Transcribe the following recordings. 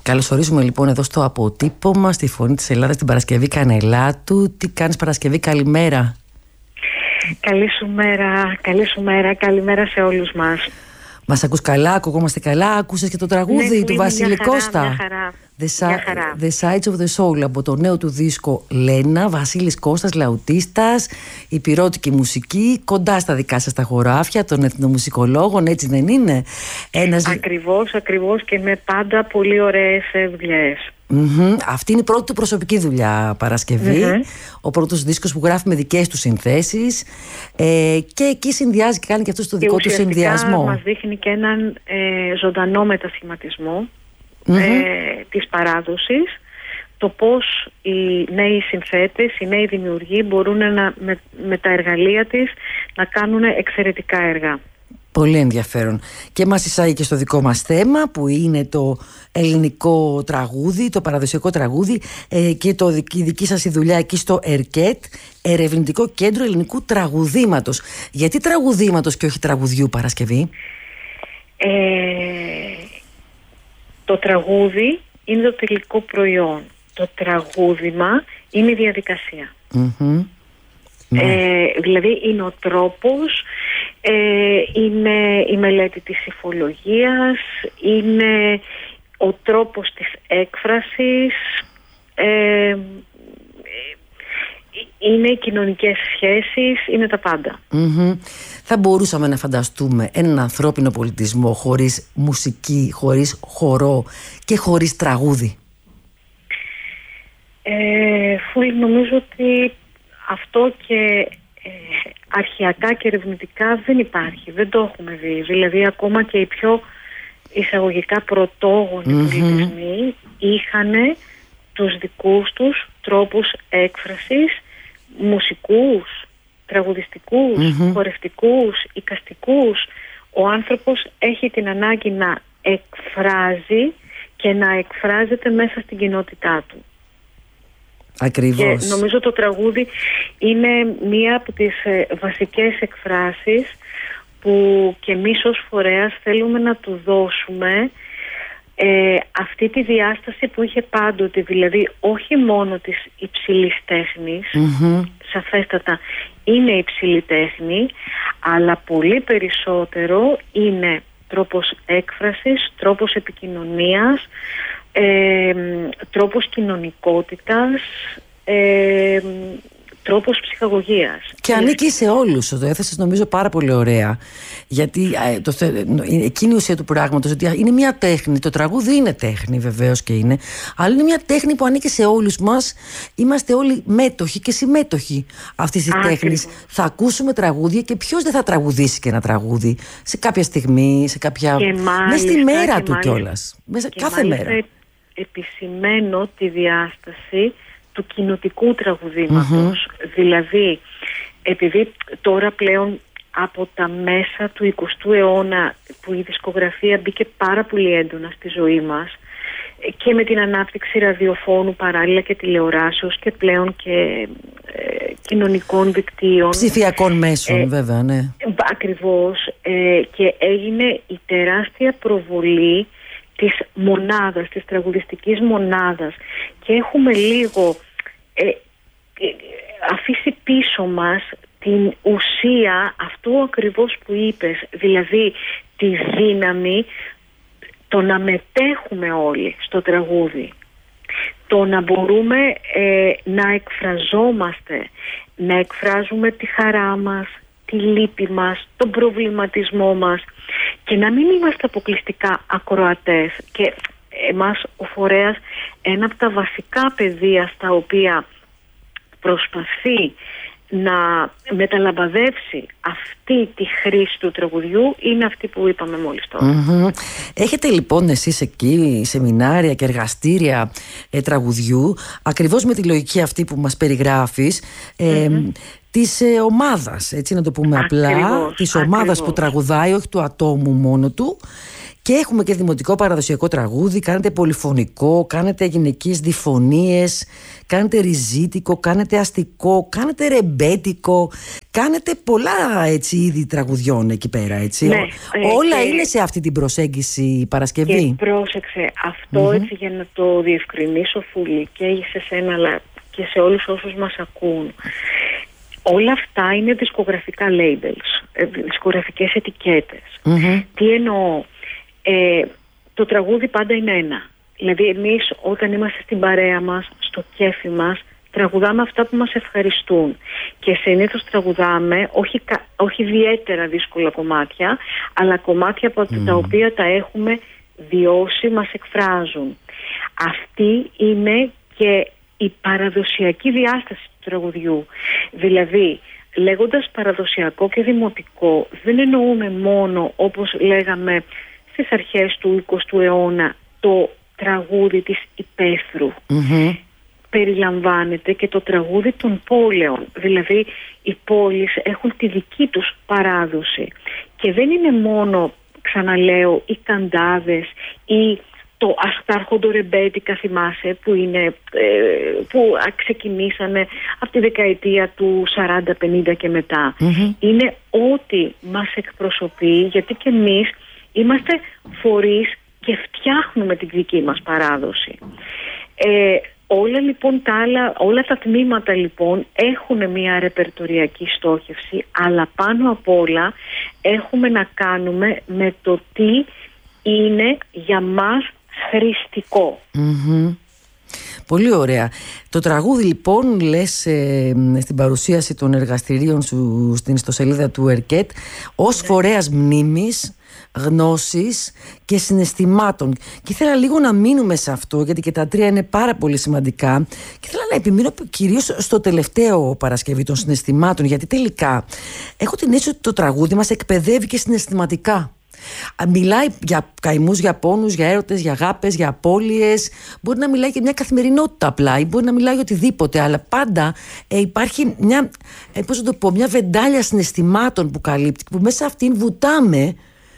Καλωσορίζουμε λοιπόν εδώ στο αποτύπωμα, στη Φωνή της Ελλάδας, την Παρασκευή Κανελάτου. Τι κάνεις Παρασκευή, καλημέρα? Καλή σου μέρα, καλημέρα σε όλους μας. Μας ακούς καλά, ακουγόμαστε καλά? Άκουσες και το τραγούδι του Βασίλη Κώστα? Μια χαρά. The Sides of the Soul, από το νέο του δίσκο Λένα. Βασίλης Κώστας, λαουτίστας, υπηρώτικη μουσική, κοντά στα δικά σας τα χωράφια των εθνομουσικολόγων, έτσι δεν είναι? Ακριβώς, και με πάντα πολύ ωραίες δουλειές. Αυτή είναι η πρώτη του προσωπική δουλειά, Παρασκευή. Ο πρώτος δίσκος που γράφει με δικές του συνθέσεις, και εκεί συνδυάζει και κάνει και αυτό το δικό του συνδυασμό. Μας δείχνει και έναν ζωντανό μετασχηματισμό της παράδοσης, το πώς οι νέοι συνθέτες, οι νέοι δημιουργοί μπορούν με τα εργαλεία της να κάνουν εξαιρετικά έργα. Πολύ ενδιαφέρον. Και μας εισάγει και στο δικό μας θέμα, που είναι το ελληνικό τραγούδι, το παραδοσιακό τραγούδι, και η δική σας η δουλειά εκεί στο ΕΡΚΕΤ, Ερευνητικό Κέντρο Ελληνικού Τραγουδήματος. Γιατί τραγουδήματος και όχι τραγουδιού, Παρασκευή? Το τραγούδι είναι το τελικό προϊόν. Το τραγούδημα είναι η διαδικασία. Δηλαδή είναι ο τρόπος, είναι η μελέτη της υφολογίας, είναι ο τρόπος της έκφρασης, είναι οι κοινωνικές σχέσεις, είναι τα πάντα. Θα μπορούσαμε να φανταστούμε έναν ανθρώπινο πολιτισμό χωρίς μουσική, χωρίς χορό και χωρίς τραγούδι? Νομίζω ότι αυτό και αρχαιακά και ερευνητικά δεν υπάρχει, δεν το έχουμε δει. Δηλαδή ακόμα και οι πιο εισαγωγικά πρωτόγονοι πολιτισμοί είχαν τους δικούς τους τρόπους έκφρασης, μουσικούς, τραγουδιστικούς, χορευτικούς, εικαστικούς. Ο άνθρωπος έχει την ανάγκη να εκφράζει και να εκφράζεται μέσα στην κοινότητά του. Ακριβώς. Και νομίζω το τραγούδι είναι μία από τις βασικές εκφράσεις που και εμείς ως φορέας θέλουμε να του δώσουμε αυτή τη διάσταση που είχε πάντοτε, δηλαδή όχι μόνο της υψηλής τέχνης, σαφέστατα είναι υψηλή τέχνη, αλλά πολύ περισσότερο είναι τρόπος έκφρασης, τρόπος επικοινωνίας, τρόπος κοινωνικότητας, τρόπος ψυχαγωγίας. Και ανήκει σε όλους. Το έθεσες νομίζω πάρα πολύ ωραία. Γιατί εκείνη η ουσία του πράγματος, ότι είναι μια τέχνη. Το τραγούδι είναι τέχνη, βεβαίως και είναι, αλλά είναι μια τέχνη που ανήκει σε όλους μας. Είμαστε όλοι μέτοχοι και συμμέτοχοι αυτής της τέχνης. Θα ακούσουμε τραγούδια, και ποιος δεν θα τραγουδήσει και ένα τραγούδι σε κάποια στιγμή, σε κάποια. Μέσα στη μέρα του κιόλας. Κάθε μέρα. Επισημαίνω τη διάσταση του κοινοτικού τραγουδήματος. Δηλαδή, επειδή τώρα πλέον από τα μέσα του 20ου αιώνα που η δισκογραφία μπήκε πάρα πολύ έντονα στη ζωή μας, και με την ανάπτυξη ραδιοφώνου παράλληλα και τηλεοράσεως και πλέον και κοινωνικών δικτύων, ψηφιακών μέσων, βέβαια, ναι. Ακριβώς, και έγινε η τεράστια προβολή της μονάδας, της τραγουδιστικής μονάδας, και έχουμε λίγο αφήσει πίσω μας την ουσία αυτού ακριβώς που είπες, δηλαδή τη δύναμη, το να μετέχουμε όλοι στο τραγούδι, το να μπορούμε να εκφραζόμαστε, να εκφράζουμε τη χαρά μας, τη λύπη μας, τον προβληματισμό μας, και να μην είμαστε αποκλειστικά ακροατές. Και εμάς ο φορέας, ένα από τα βασικά πεδία στα οποία προσπαθεί να μεταλαμπαδεύσει αυτή τη χρήση του τραγουδιού είναι αυτή που είπαμε μόλις τώρα. Έχετε λοιπόν εσείς εκεί σεμινάρια και εργαστήρια τραγουδιού, ακριβώς με τη λογική αυτή που μας περιγράφεις, της ομάδας, έτσι να το πούμε απλά, της ομάδας που τραγουδάει, όχι του ατόμου μόνο του. Και έχουμε και δημοτικό παραδοσιακό τραγούδι, κάνετε πολυφωνικό, κάνετε γυναικείες διφωνίες, κάνετε ριζίτικο, κάνετε αστικό, κάνετε ρεμπέτικο, κάνετε πολλά έτσι είδη τραγουδιών εκεί πέρα, έτσι. Ναι, όλα είναι σε αυτή την προσέγγιση Παρασκευή. Και πρόσεξε αυτό, έτσι για να το διευκρινίσω, Φούλη, και σε σένα αλλά και σε όλους όσους μας ακούν. Όλα αυτά είναι δισκογραφικά labels, δισκογραφικές ετικέτες. Τι εννοώ? Το τραγούδι πάντα είναι ένα. Δηλαδή εμείς όταν είμαστε στην παρέα μας, στο κέφι μας, τραγουδάμε αυτά που μας ευχαριστούν. Και συνήθως τραγουδάμε όχι ιδιαίτερα δύσκολα κομμάτια, αλλά κομμάτια από τα οποία τα έχουμε βιώσει, μας εκφράζουν. Αυτή είναι και η παραδοσιακή διάσταση του τραγουδιού. Δηλαδή, λέγοντας παραδοσιακό και δημοτικό, δεν εννοούμε μόνο, όπως λέγαμε στις αρχές του 20ου αιώνα, το τραγούδι της υπαίθρου. Περιλαμβάνεται και το τραγούδι των πόλεων. Δηλαδή, οι πόλεις έχουν τη δική τους παράδοση. Και δεν είναι μόνο, ξαναλέω, οι καντάδες ή το αστάρχοντο ρεμπέτικα, θυμάσαι, που ξεκινήσανε από τη δεκαετία του 40-50 και μετά. Είναι ό,τι μας εκπροσωπεί, γιατί και εμείς είμαστε φορείς και φτιάχνουμε την δική μας παράδοση. Όλα λοιπόν όλα τα τμήματα λοιπόν έχουν μια ρεπερτοριακή στόχευση, αλλά πάνω απ' όλα έχουμε να κάνουμε με το τι είναι για μας χρηστικό. Πολύ ωραία. Το τραγούδι λοιπόν, λες στην παρουσίαση των εργαστηρίων σου στην ιστοσελίδα του ΕΡΚΕΤ, ως φορέας μνήμης, γνώσης και συναισθημάτων. Και ήθελα λίγο να μείνουμε σε αυτό, γιατί και τα τρία είναι πάρα πολύ σημαντικά, και ήθελα να επιμείνω κυρίως στο τελευταίο Παρασκευή, των συναισθημάτων, γιατί τελικά έχω την αίσθηση ότι το τραγούδι μας εκπαιδεύει και συναισθηματικά. Μιλάει για καημούς, για πόνους, για έρωτες, για αγάπες, για απώλειες. Μπορεί να μιλάει και μια καθημερινότητα απλά, ή μπορεί να μιλάει οτιδήποτε, αλλά πάντα υπάρχει μια, μια βεντάλια συναισθημάτων που καλύπτει, που μέσα αυτήν βουτάμε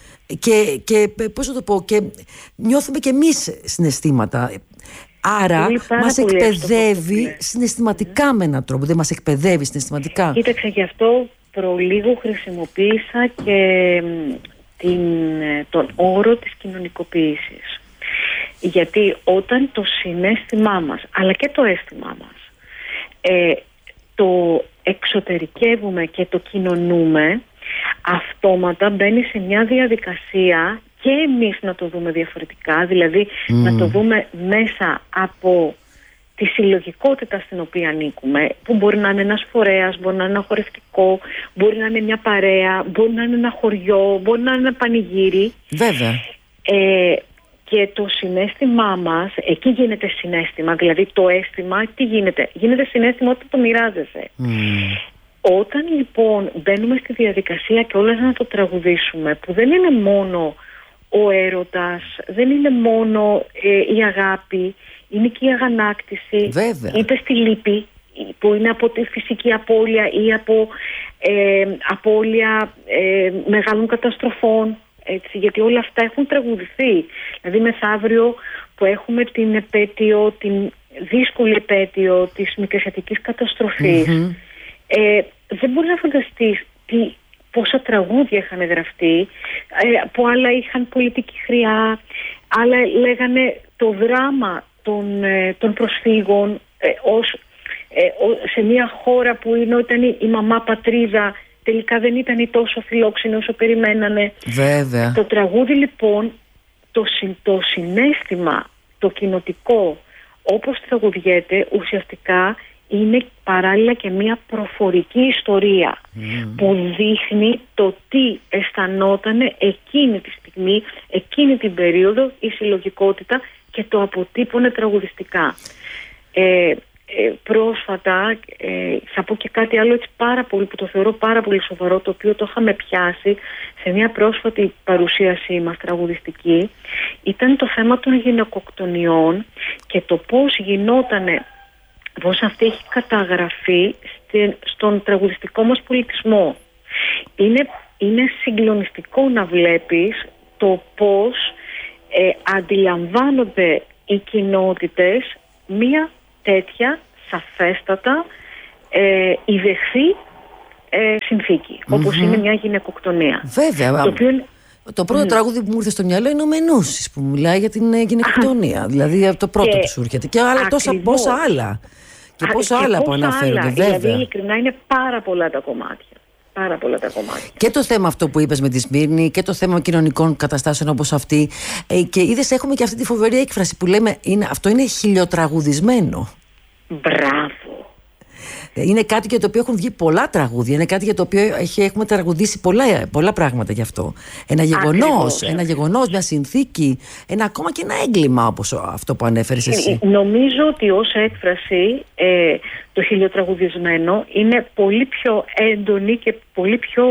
και νιώθουμε και εμείς συναισθήματα. Άρα μας εκπαιδεύει συναισθηματικά με έναν τρόπο. Δεν μας εκπαιδεύει συναισθηματικά? Κοίταξε, γι' αυτό προλίγο χρησιμοποίησα και τον όρο της κοινωνικοποίησης. Γιατί όταν το συναίσθημά μας, αλλά και το αίσθημά μας, το εξωτερικεύουμε και το κοινωνούμε, αυτόματα μπαίνει σε μια διαδικασία και εμείς να το δούμε διαφορετικά, δηλαδή να το δούμε μέσα από τη συλλογικότητα στην οποία ανήκουμε, που μπορεί να είναι ένας φορέας, μπορεί να είναι ένα χορευτικό, μπορεί να είναι μια παρέα, μπορεί να είναι ένα χωριό, μπορεί να είναι ένα πανηγύρι. Βέβαια. Και το συναίσθημά μας, εκεί γίνεται συναίσθημα, δηλαδή το αίσθημα, τι γίνεται? Γίνεται συναίσθημα όταν το μοιράζεσαι. Όταν λοιπόν μπαίνουμε στη διαδικασία και όλα να το τραγουδήσουμε, που δεν είναι μόνο ο έρωτας, δεν είναι μόνο η αγάπη, είναι και η αγανάκτηση, είτε στη λύπη, που είναι από τη φυσική απώλεια ή από απώλεια μεγάλων καταστροφών, έτσι, γιατί όλα αυτά έχουν τραγουδηθεί. Δηλαδή μεθαύριο που έχουμε την επέτειο, την δύσκολη επέτειο της Μικρασιατικής καταστροφής, δεν μπορεί να φανταστείς πόσα τραγούδια είχαν γραφτεί, που άλλα είχαν πολιτική χρειά, άλλα λέγανε το δράμα των προσφύγων σε μια χώρα που ήταν η μαμά πατρίδα, τελικά δεν ήταν τόσο φιλόξενη όσο περιμένανε. Βέβαια. Το τραγούδι λοιπόν, το συναίσθημα, το κοινοτικό, όπως τραγουδιέται, ουσιαστικά είναι παράλληλα και μια προφορική ιστορία που δείχνει το τι αισθανότανε εκείνη τη στιγμή, εκείνη την περίοδο η συλλογικότητα, και το αποτύπωνε τραγουδιστικά. Πρόσφατα θα πω και κάτι άλλο έτσι πάρα πολύ, που το θεωρώ πάρα πολύ σοβαρό, το οποίο το είχαμε πιάσει σε μια πρόσφατη παρουσίασή μας τραγουδιστική. Ήταν το θέμα των γυναικοκτονιών και το πώς γινότανε, πώς αυτή έχει καταγραφεί στον τραγουδιστικό μας πολιτισμό. Είναι συγκλονιστικό να βλέπεις το πώς αντιλαμβάνονται οι κοινότητες μία τέτοια σαφέστατα ιδεχθή συνθήκη, όπως είναι μια γυναικοκτονία. Βέβαια. Το πρώτο τραγούδι που μου ήρθε στο μυαλό είναι ο Μενούσης, που μιλάει για την γυναικοκτονία. Δηλαδή το πρώτο που σου έρχεται. Και άλλα πόσα άλλα. Και πόσα άλλα που αναφέρονται, βέβαια. Δηλαδή, ειλικρινά, είναι πάρα πολλά τα κομμάτια. Και το θέμα αυτό που είπες με τη Σμύρνη και το θέμα κοινωνικών καταστάσεων όπως αυτή. Και είδες, έχουμε και αυτή τη φοβερή έκφραση που λέμε αυτό είναι χιλιοτραγουδισμένο. Μπράβο. Είναι κάτι για το οποίο έχουν βγει πολλά τραγούδια. Είναι κάτι για το οποίο έχουμε τραγουδήσει πολλά πράγματα γι' αυτό. Ένα γεγονός, μια συνθήκη, ακόμα και ένα έγκλημα, όπως αυτό που ανέφερες εσύ. Νομίζω ότι ως έκφραση το χιλιοτραγουδισμένο είναι πολύ πιο έντονη και πολύ πιο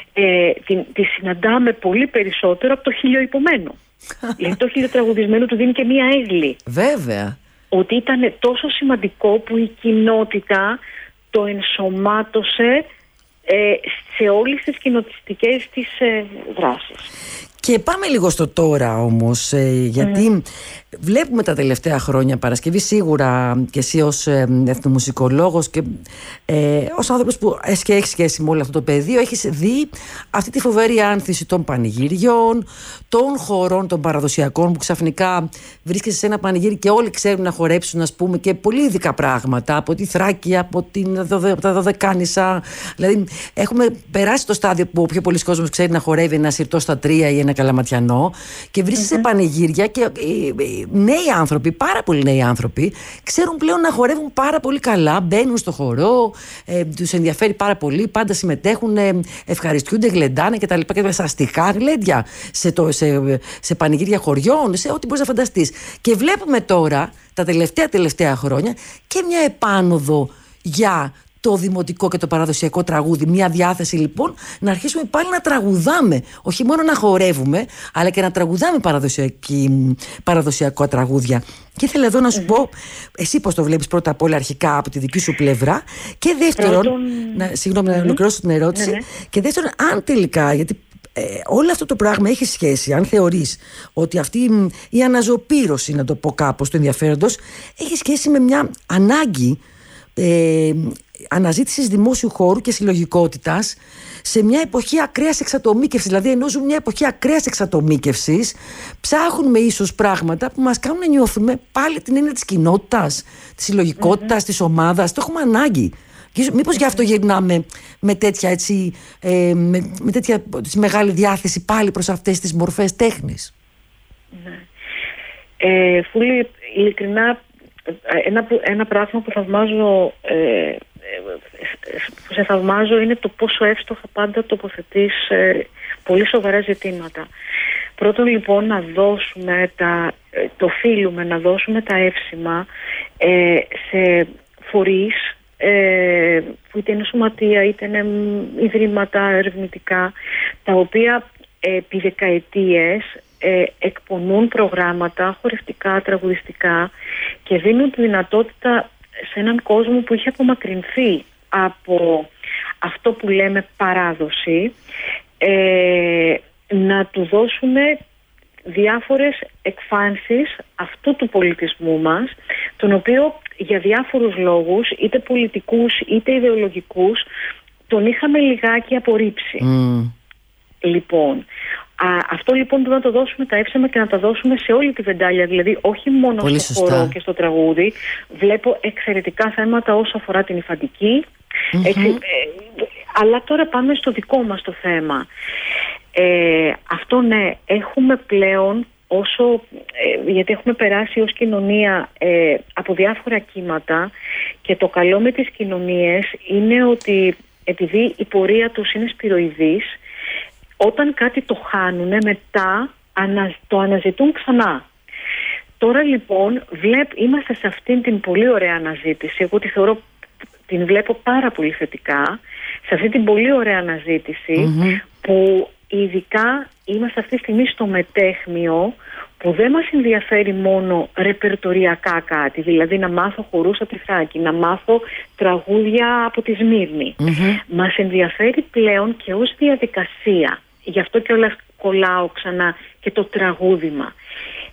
τη συναντάμε πολύ περισσότερο από το χιλιοϊπωμένο. Γιατί το χιλιοτραγουδισμένο του δίνει και μία έγκλη. Βέβαια. Ότι ήταν τόσο σημαντικό που η κοινότητα το ενσωμάτωσε σε όλες τις κοινοτιστικές της δράσεις. Και πάμε λίγο στο τώρα όμως, γιατί βλέπουμε τα τελευταία χρόνια, Παρασκευή, σίγουρα και εσύ ως εθνομουσικολόγος και ως άνθρωπος που έχει σχέση με όλο αυτό το πεδίο, έχεις δει αυτή τη φοβερή άνθηση των πανηγυριών, των χορών των παραδοσιακών, που ξαφνικά βρίσκεσαι σε ένα πανηγύρι και όλοι ξέρουν να χορέψουν, ας πούμε, και πολύ ειδικά πράγματα, από τη Θράκη, από τα Δωδεκάνησα. Δηλαδή έχουμε περάσει το στάδιο που ο πιο πολλής κόσμος ξέρει να χορεύει ένα σιρτό στα τρία ή ένα καλαματιανό, και βρίσκεσαι σε πανηγύρια και νέοι άνθρωποι, πάρα πολλοί νέοι άνθρωποι, ξέρουν πλέον να χορεύουν πάρα πολύ καλά, μπαίνουν στο χορό, τους ενδιαφέρει πάρα πολύ, πάντα συμμετέχουν, ευχαριστούνται, γλεντάνε κτλ. Και στα αστικά γλέντια, σε πανηγύρια χωριών, σε ό,τι μπορείς να φανταστείς. Και βλέπουμε τώρα, τα τελευταία χρόνια, και μια επάνωδο για το δημοτικό και το παραδοσιακό τραγούδι. Μια διάθεση λοιπόν να αρχίσουμε πάλι να τραγουδάμε. Όχι μόνο να χορεύουμε, αλλά και να τραγουδάμε παραδοσιακά τραγούδια. Και ήθελα εδώ να σου πω, εσύ πώς το βλέπεις πρώτα απ' όλα αρχικά από τη δική σου πλευρά, και δεύτερον, να ολοκληρώσω την ερώτηση, και δεύτερον, αν τελικά, γιατί όλο αυτό το πράγμα έχει σχέση, αν θεωρείς ότι αυτή η αναζωπήρωση, να το πω κάπως, του ενδιαφέροντος, έχει σχέση με μια ανάγκη αναζήτησης δημόσιου χώρου και συλλογικότητας σε μια εποχή ακραίας εξατομίκευσης. Δηλαδή, ενώ ζούμε μια εποχή ακραίας εξατομίκευσης, ψάχνουμε ίσως πράγματα που μας κάνουν να νιώθουμε πάλι την έννοια της κοινότητας, της συλλογικότητας, της ομάδας. Το έχουμε ανάγκη. Μήπως γι' αυτό γυρνάμε με τέτοια, έτσι, με τέτοια μεγάλη διάθεση πάλι προς αυτές τις μορφές τέχνης. Φούλη, ειλικρινά, ένα πράγμα που σε θαυμάζω είναι το πόσο εύστοχα πάντα τοποθετείς πολύ σοβαρά ζητήματα. Πρώτον, λοιπόν, να δώσουμε το οφείλουμε να δώσουμε τα εύσημα σε φορείς που είτε είναι σωματεία είτε είναι ιδρύματα ερευνητικά, τα οποία επί δεκαετίες εκπονούν προγράμματα χορευτικά, τραγουδιστικά, και δίνουν τη δυνατότητα σε έναν κόσμο που είχε απομακρυνθεί από αυτό που λέμε παράδοση, να του δώσουν διάφορες εκφάνσεις αυτού του πολιτισμού μας, τον οποίο για διάφορους λόγους, είτε πολιτικούς είτε ιδεολογικούς, τον είχαμε λιγάκι απορρίψει. Λοιπόν, αυτό λοιπόν πρέπει να το δώσουμε τα εύσημα και να τα δώσουμε σε όλη τη βεντάλια, δηλαδή όχι μόνο πολύ στο χορό και στο τραγούδι. Βλέπω εξαιρετικά θέματα όσο αφορά την υφαντική, αλλά τώρα πάμε στο δικό μας το θέμα. Αυτό ναι, έχουμε πλέον γιατί έχουμε περάσει ως κοινωνία από διάφορα κύματα, και το καλό με τις κοινωνίες είναι ότι επειδή η πορεία τους είναι σπυροειδής, όταν κάτι το χάνουνε, μετά το αναζητούν ξανά. Τώρα λοιπόν είμαστε σε αυτήν την πολύ ωραία αναζήτηση. Εγώ την βλέπω πάρα πολύ θετικά. Σε αυτή την πολύ ωραία αναζήτηση, που ειδικά είμαστε αυτή τη στιγμή στο μετέχμιο, που δεν μας ενδιαφέρει μόνο ρεπερτοριακά κάτι, δηλαδή να μάθω χορούς από τη Θράκη, να μάθω τραγούδια από τη Σμύρνη. Μας ενδιαφέρει πλέον και ως διαδικασία. Γι' αυτό κιόλας κολλάω ξανά και το τραγούδημα.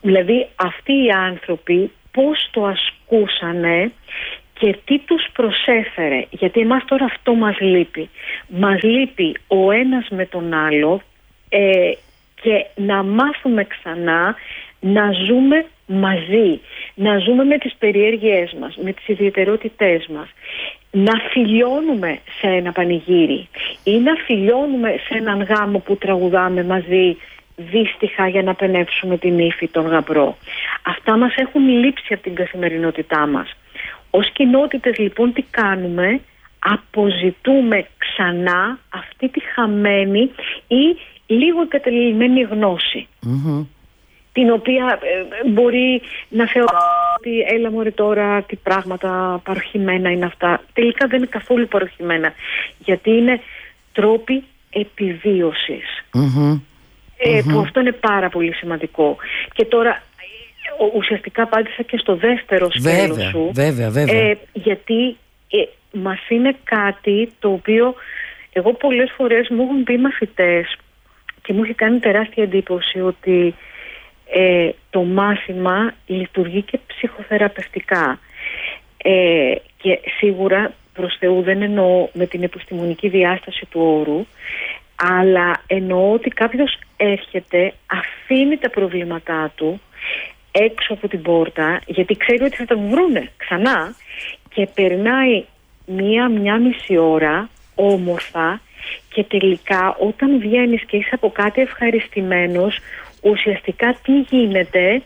Δηλαδή αυτοί οι άνθρωποι πώς το ασκούσανε και τι τους προσέφερε. Γιατί εμάς τώρα αυτό μας λείπει. Μας λείπει ο ένας με τον άλλο και να μάθουμε ξανά να ζούμε μαζί. Να ζούμε με τις περιέργειές μας, με τις ιδιαιτερότητές μας. Να φιλιώνουμε σε ένα πανηγύρι ή να φιλιώνουμε σε έναν γάμο που τραγουδάμε μαζί δύστιχα για να πενεύσουμε την ύφη, τον γαμπρό. Αυτά μας έχουν λείψει από την καθημερινότητά μας. Ως κοινότητες λοιπόν τι κάνουμε? Αποζητούμε ξανά αυτή τη χαμένη ή λίγο εγκαταλειμμένη γνώση, την οποία μπορεί να θεωρεί ότι έλα μωρέ τώρα τι πράγματα παροχημένα είναι αυτά. Τελικά δεν είναι καθόλου παροχημένα, γιατί είναι τρόποι επιβίωσης, που αυτό είναι πάρα πολύ σημαντικό. Και τώρα ουσιαστικά απάντησα και στο δεύτερο σκέλος σου. Βέβαια. Γιατί μας είναι κάτι το οποίο εγώ πολλές φορές μου έχουν πει μαθητές και μου έχει κάνει τεράστια εντύπωση ότι το μάθημα λειτουργεί και ψυχοθεραπευτικά. Και σίγουρα προς Θεού δεν εννοώ με την επιστημονική διάσταση του όρου, αλλά εννοώ ότι κάποιος έρχεται, αφήνει τα προβλήματά του έξω από την πόρτα, γιατί ξέρει ότι θα τον βρούνε ξανά, και περνάει μία μισή ώρα όμορφα, και τελικά όταν βγαίνεις και είσαι από κάτι ευχαριστημένος, ουσιαστικά τι γίνεται?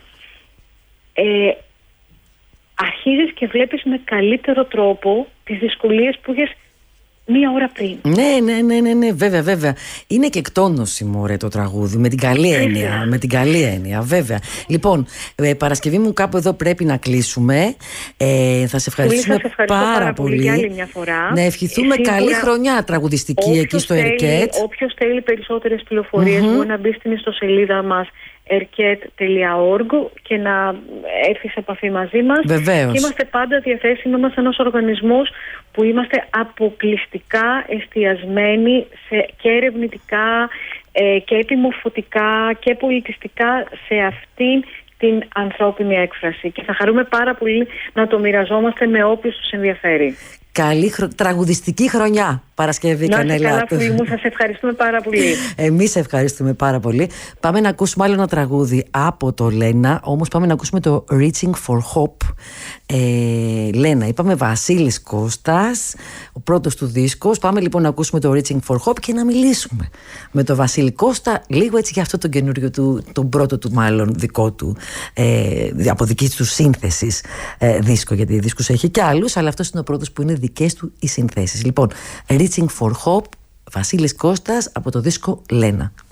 Αρχίζεις και βλέπεις με καλύτερο τρόπο τις δυσκολίες που είχες μία ώρα πριν. Ναι, βέβαια. Είναι και εκτόνωση, μωρέ, το τραγούδι, με την καλή έννοια, βέβαια. Λοιπόν, Παρασκευή μου, κάπου εδώ πρέπει να κλείσουμε. Θα σε ευχαριστούμε πάρα πολύ για άλλη μια φορά. Να ευχηθούμε καλή χρονιά τραγουδιστική εκεί στο Ερκέτ. Όποιος θέλει περισσότερες πληροφορίες μπορεί να μπει στην ιστοσελίδα μας erket.org και να έρθει σε επαφή μαζί μας. Βεβαίως. Και είμαστε πάντα διαθέσιμοι. Είμαστε ένας οργανισμός που είμαστε αποκλειστικά εστιασμένοι και ερευνητικά και επιμορφωτικά και πολιτιστικά σε αυτήν την ανθρώπινη έκφραση. Και θα χαρούμε πάρα πολύ να το μοιραζόμαστε με όποιους τους ενδιαφέρει. Καλή τραγουδιστική χρονιά, Παρασκευή Κανέλα. Καλά, φίλοι μου, σας ευχαριστούμε πάρα πολύ. Εμείς ευχαριστούμε πάρα πολύ. Πάμε να ακούσουμε άλλο ένα τραγούδι από το Λένα, όμως πάμε να ακούσουμε το Reaching for Hope. Λένα, είπαμε Βασίλης Κώστας, ο πρώτος του δίσκος. Πάμε λοιπόν να ακούσουμε το Reaching for Hope και να μιλήσουμε με τον Βασίλη Κώστα λίγο έτσι για αυτό το καινούριο του, τον πρώτο του μάλλον δικό του, από δική του σύνθεσης δίσκο, γιατί δίσκους έχει και άλλους, αλλά αυτός είναι ο πρώτος που είναι δικές του οι συνθέσεις. Λοιπόν, Reaching for Hope, Βασίλης Κώστας από το δίσκο Λένα.